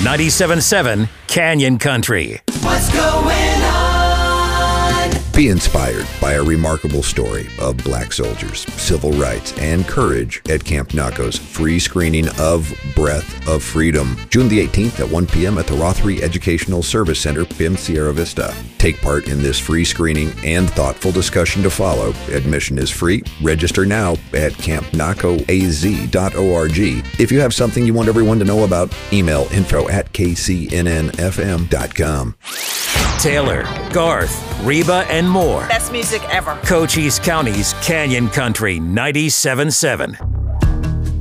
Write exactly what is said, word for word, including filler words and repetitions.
ninety-seven point seven Canyon Country. What's going on? Be inspired by a remarkable story of black soldiers, civil rights, and courage at Camp Naco's free screening of Breath of Freedom, June the eighteenth at one p.m. at the Rothery Educational Service Center in Sierra Vista. Take part in this free screening and thoughtful discussion to follow. Admission is free. Register now at camp naco a z dot org. If you have something you want everyone to know about, email info at k c n n f m dot com. Taylor, Garth, Reba, and more. Best music ever. Cochise County's Canyon Country ninety-seven point seven.